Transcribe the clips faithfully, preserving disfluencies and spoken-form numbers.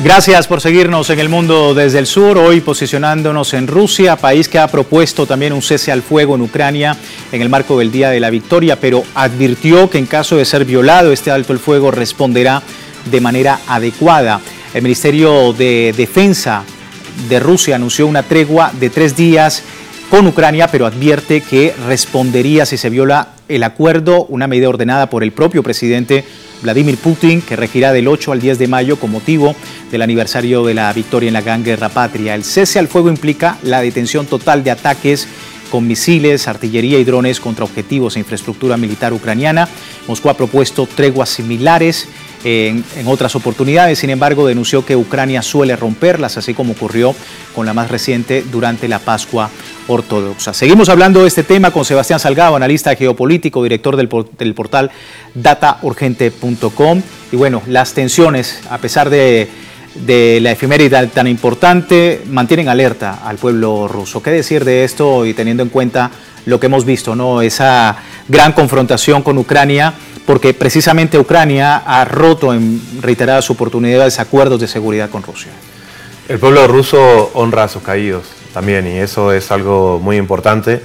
Gracias por seguirnos en El Mundo desde el Sur, hoy posicionándonos en Rusia, país que ha propuesto también un cese al fuego en Ucrania en el marco del Día de la Victoria, pero advirtió que en caso de ser violado este alto el fuego responderá de manera adecuada. El Ministerio de Defensa de Rusia anunció una tregua de tres días con Ucrania, pero advierte que respondería si se viola el acuerdo, una medida ordenada por el propio presidente Vladimir Putin, que regirá del ocho al diez de mayo con motivo del aniversario de la victoria en la Gran Guerra Patria. El cese al fuego implica la detención total de ataques con misiles, artillería y drones contra objetivos e infraestructura militar ucraniana. Moscú ha propuesto treguas similares en, en otras oportunidades, sin embargo denunció que Ucrania suele romperlas, así como ocurrió con la más reciente durante la Pascua Ortodoxa. Seguimos hablando de este tema con Sebastián Salgado, analista geopolítico, director del, del portal data urgente punto com. Y bueno, las tensiones, a pesar de, de la efeméride tan importante, mantienen alerta al pueblo ruso. ¿Qué decir de esto y teniendo en cuenta lo que hemos visto, ¿no? Esa gran confrontación con Ucrania, porque precisamente Ucrania ha roto en reiteradas oportunidades acuerdos de seguridad con Rusia? El pueblo ruso honra a sus caídos también, y eso es algo muy importante,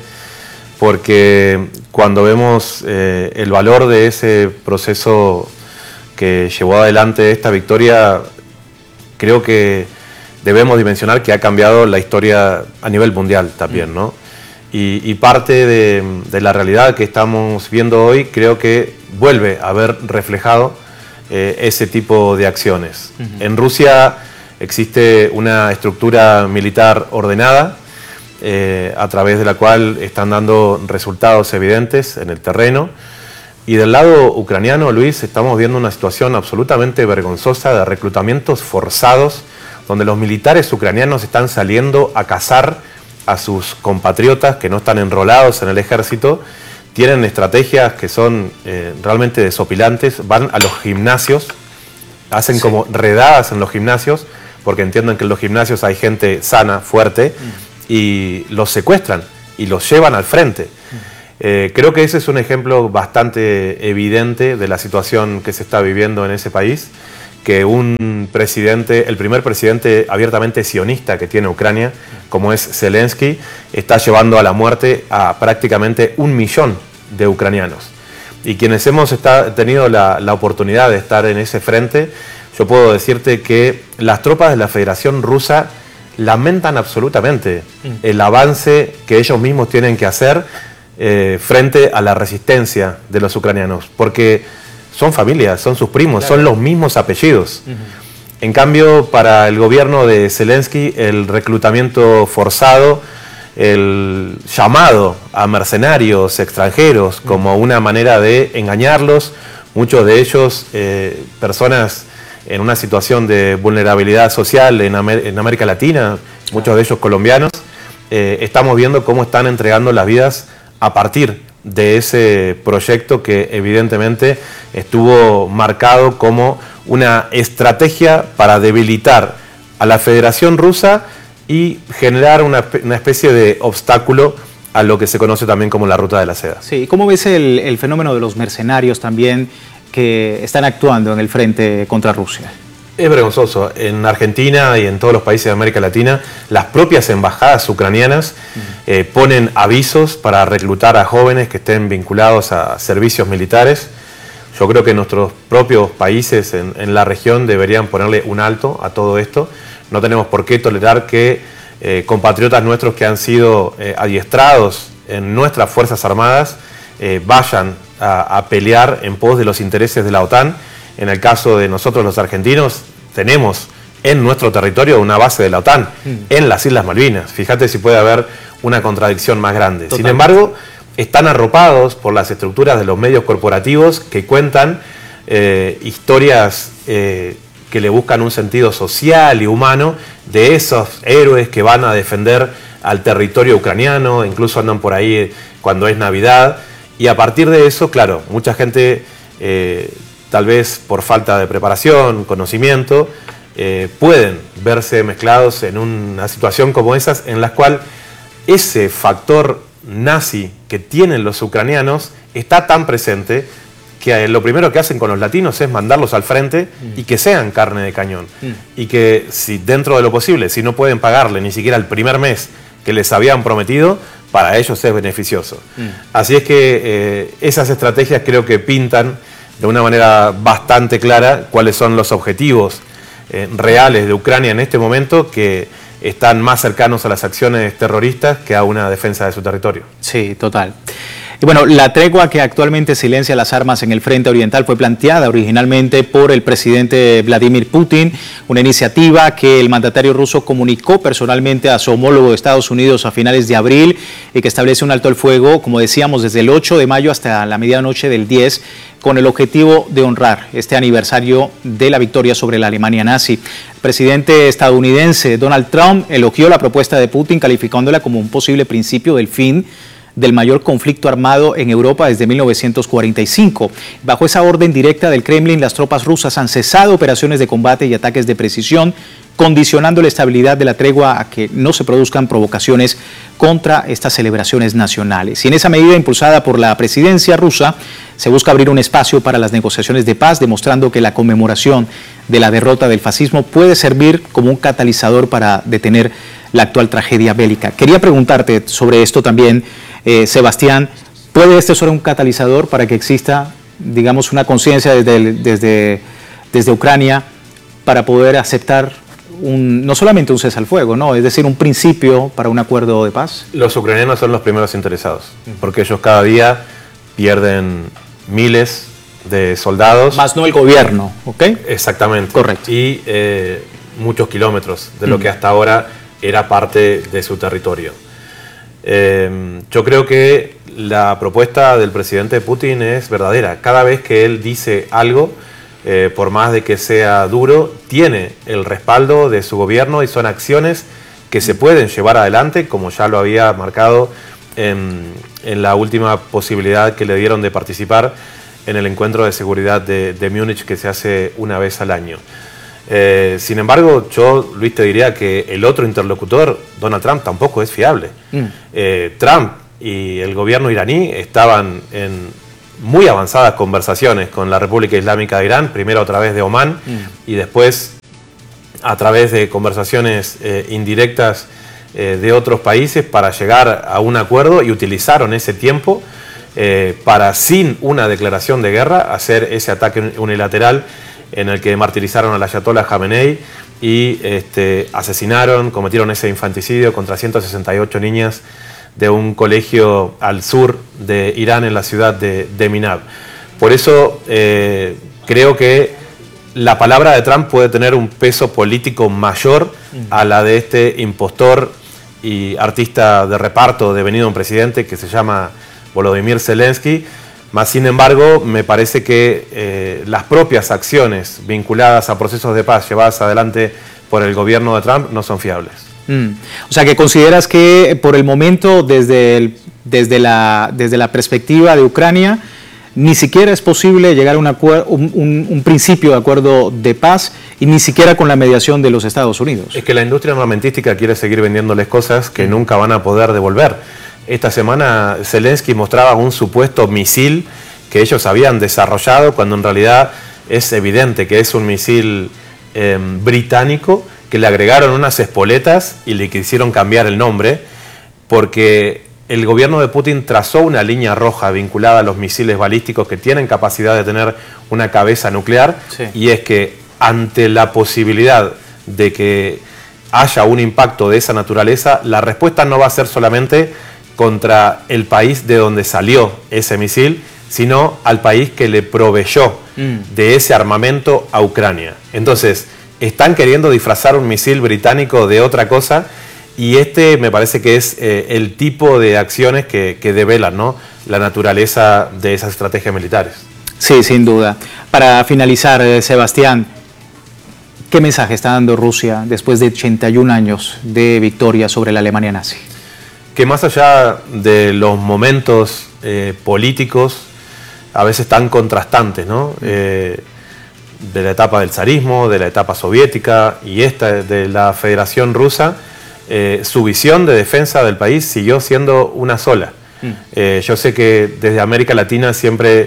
porque cuando vemos eh, el valor de ese proceso que llevó adelante esta victoria, creo que debemos dimensionar que ha cambiado la historia a nivel mundial también, ¿no? Y, y parte de, de la realidad que estamos viendo hoy creo que vuelve a ver reflejado eh, ese tipo de acciones. Uh-huh. En Rusia existe una estructura militar ordenada eh, a través de la cual están dando resultados evidentes en el terreno. Y del lado ucraniano, Luis, estamos viendo una situación absolutamente vergonzosa de reclutamientos forzados, donde los militares ucranianos están saliendo a cazar a sus compatriotas que no están enrolados en el ejército. Tienen estrategias que son eh, realmente desopilantes, van a los gimnasios, hacen sí. como redadas en los gimnasios, porque entienden que en los gimnasios hay gente sana, fuerte, mm. y los secuestran y los llevan al frente. Mm. Eh, creo que ese es un ejemplo bastante evidente de la situación que se está viviendo en ese país, que un presidente, el primer presidente abiertamente sionista que tiene Ucrania, como es Zelensky, está llevando a la muerte a prácticamente un millón de ucranianos. Y quienes hemos está, tenido la, la oportunidad de estar en ese frente, yo puedo decirte que las tropas de la Federación Rusa lamentan absolutamente el avance que ellos mismos tienen que hacer eh, frente a la resistencia de los ucranianos, porque son familias, son sus primos, claro. son los mismos apellidos. Uh-huh. En cambio, para el gobierno de Zelensky, el reclutamiento forzado, el llamado a mercenarios extranjeros uh-huh. como una manera de engañarlos, muchos de ellos eh, personas en una situación de vulnerabilidad social en, Amer- en América Latina, muchos de ellos colombianos, eh, estamos viendo cómo están entregando las vidas a partir de ese proyecto que evidentemente estuvo marcado como una estrategia para debilitar a la Federación Rusa y generar una, una especie de obstáculo a lo que se conoce también como la Ruta de la Seda. Sí, ¿cómo ves el, el fenómeno de los mercenarios también que están actuando en el frente contra Rusia? Es vergonzoso. En Argentina y en todos los países de América Latina, las propias embajadas ucranianas eh, ponen avisos para reclutar a jóvenes que estén vinculados a servicios militares. Yo creo que nuestros propios países en, en la región deberían ponerle un alto a todo esto. No tenemos por qué tolerar que eh, compatriotas nuestros que han sido eh, adiestrados en nuestras Fuerzas Armadas eh, vayan a, a pelear en pos de los intereses de la OTAN. En el caso de nosotros los argentinos, tenemos en nuestro territorio una base de la OTAN, mm. en las Islas Malvinas. Fíjate si puede haber una contradicción más grande. Total. Sin embargo, están arropados por las estructuras de los medios corporativos que cuentan eh, historias eh, que le buscan un sentido social y humano de esos héroes que van a defender al territorio ucraniano, incluso andan por ahí cuando es Navidad. Y a partir de eso, claro, mucha gente... Eh, tal vez por falta de preparación, conocimiento, eh, pueden verse mezclados en una situación como esas, en la cual ese factor nazi que tienen los ucranianos está tan presente que lo primero que hacen con los latinos es mandarlos al frente mm. y que sean carne de cañón. Mm. Y que si dentro de lo posible, si no pueden pagarle ni siquiera el primer mes que les habían prometido, para ellos es beneficioso. Mm. Así es que eh, esas estrategias creo que pintan de una manera bastante clara cuáles son los objetivos eh, reales de Ucrania en este momento, que están más cercanos a las acciones terroristas que a una defensa de su territorio. Sí, total. Y bueno, la tregua que actualmente silencia las armas en el frente oriental fue planteada originalmente por el presidente Vladimir Putin, una iniciativa que el mandatario ruso comunicó personalmente a su homólogo de Estados Unidos a finales de abril y que establece un alto el fuego, como decíamos, desde el ocho de mayo hasta la medianoche del diez, con el objetivo de honrar este aniversario de la victoria sobre la Alemania nazi. El presidente estadounidense Donald Trump elogió la propuesta de Putin, calificándola como un posible principio del fin del mayor conflicto armado en Europa desde mil novecientos cuarenta y cinco. Bajo esa orden directa del Kremlin, las tropas rusas han cesado operaciones de combate y ataques de precisión, condicionando la estabilidad de la tregua a que no se produzcan provocaciones contra estas celebraciones nacionales. Y en esa medida, impulsada por la presidencia rusa, se busca abrir un espacio para las negociaciones de paz, demostrando que la conmemoración de la derrota del fascismo puede servir como un catalizador para detener la actual tragedia bélica. Quería preguntarte sobre esto también, eh, Sebastián, ¿puede este ser un catalizador para que exista, digamos, una conciencia desde, desde, desde Ucrania para poder aceptar un, no solamente un cese al fuego, ¿no? Es decir, un principio para un acuerdo de paz? Los ucranianos son los primeros interesados, porque ellos cada día pierden miles de soldados. Más no el gobierno, ¿ok? Exactamente. Correcto. Y eh, muchos kilómetros de lo mm. que hasta ahora era parte de su territorio. Eh, yo creo que la propuesta del presidente Putin es verdadera. Cada vez que él dice algo, eh, por más de que sea duro, tiene el respaldo de su gobierno y son acciones que se pueden llevar adelante, como ya lo había marcado en, en la última posibilidad que le dieron de participar en el encuentro de seguridad de, de Múnich, que se hace una vez al año. Eh, sin embargo, yo, Luis, te diría que el otro interlocutor, Donald Trump, tampoco es fiable. Mm. Eh, Trump y el gobierno iraní estaban en muy avanzadas conversaciones con la República Islámica de Irán, primero a través de Omán mm. y después a través de conversaciones eh, indirectas eh, de otros países para llegar a un acuerdo, y utilizaron ese tiempo eh, para, sin una declaración de guerra, hacer ese ataque unilateral en el que martirizaron al ayatollah Jamenei y este, asesinaron, cometieron ese infanticidio contra ciento sesenta y ocho niñas de un colegio al sur de Irán, en la ciudad de, de Minab. Por eso eh, creo que la palabra de Trump puede tener un peso político mayor a la de este impostor y artista de reparto devenido un presidente que se llama Volodymyr Zelensky. Más sin embargo, me parece que eh, las propias acciones vinculadas a procesos de paz llevadas adelante por el gobierno de Trump no son fiables. Mm. O sea, que consideras que por el momento, desde, el, desde, la, desde la perspectiva de Ucrania, ni siquiera es posible llegar a un, un, un, un principio de acuerdo de paz, y ni siquiera con la mediación de los Estados Unidos. Es que la industria armamentística quiere seguir vendiéndoles cosas que mm. nunca van a poder devolver. Esta semana Zelensky mostraba un supuesto misil que ellos habían desarrollado, cuando en realidad es evidente que es un misil eh, británico, que le agregaron unas espoletas y le quisieron cambiar el nombre, porque el gobierno de Putin trazó una línea roja vinculada a los misiles balísticos que tienen capacidad de tener una cabeza nuclear, sí. y es que ante la posibilidad de que haya un impacto de esa naturaleza, la respuesta no va a ser solamente contra el país de donde salió ese misil, sino al país que le proveyó mm. de ese armamento a Ucrania. Entonces, están queriendo disfrazar un misil británico de otra cosa, y este me parece que es eh, el tipo de acciones que, que develan, ¿no?, la naturaleza de esas estrategias militares. Sí, sin duda. Para finalizar, eh, Sebastián, ¿qué mensaje está dando Rusia después de ochenta y un años de victoria sobre la Alemania nazi? Que más allá de los momentos eh, políticos, a veces tan contrastantes, ¿no?, eh, de la etapa del zarismo, de la etapa soviética y esta de la Federación Rusa, eh, su visión de defensa del país siguió siendo una sola. Mm. Eh, yo sé que desde América Latina siempre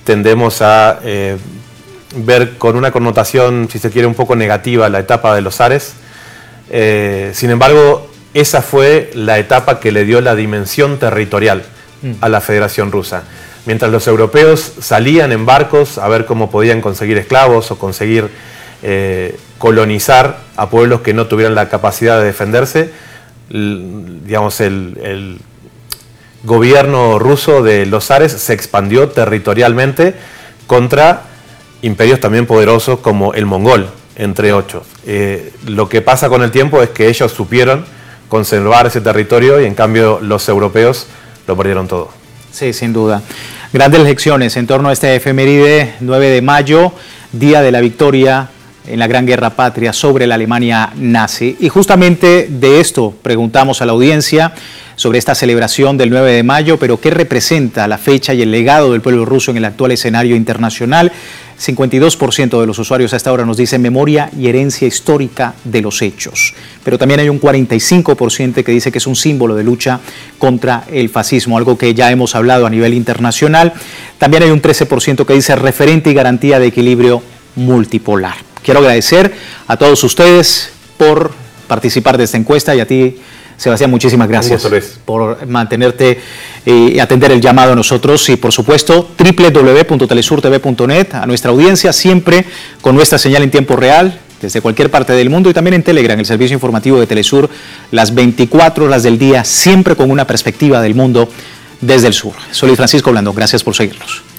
tendemos a eh, ver con una connotación, si se quiere, un poco negativa la etapa de los zares. Eh, sin embargo, esa fue la etapa que le dio la dimensión territorial a la Federación Rusa. Mientras los europeos salían en barcos a ver cómo podían conseguir esclavos o conseguir eh, colonizar a pueblos que no tuvieran la capacidad de defenderse, digamos, el, el gobierno ruso de los zares se expandió territorialmente contra imperios también poderosos como el mongol, entre otros. Eh, lo que pasa con el tiempo es que ellos supieron conservar ese territorio y en cambio los europeos lo perdieron todo. Sí, sin duda. Grandes lecciones en torno a este efeméride nueve de mayo, Día de la Victoria en la Gran Guerra Patria sobre la Alemania nazi. Y justamente de esto preguntamos a la audiencia sobre esta celebración del nueve de mayo, pero ¿qué representa la fecha y el legado del pueblo ruso en el actual escenario internacional? cincuenta y dos por ciento de los usuarios hasta ahora nos dicen memoria y herencia histórica de los hechos. Pero también hay un cuarenta y cinco por ciento que dice que es un símbolo de lucha contra el fascismo, algo que ya hemos hablado a nivel internacional. También hay un trece por ciento que dice referente y garantía de equilibrio multipolar. Quiero agradecer a todos ustedes por participar de esta encuesta y a ti, Sebastián, muchísimas gracias por mantenerte y atender el llamado a nosotros. Y por supuesto, doble u doble u doble u punto telesur t v punto net, a nuestra audiencia, siempre con nuestra señal en tiempo real, desde cualquier parte del mundo, y también en Telegram, el servicio informativo de Telesur, las veinticuatro horas del día, siempre con una perspectiva del mundo desde el sur. Soy Francisco Blandón, gracias por seguirnos.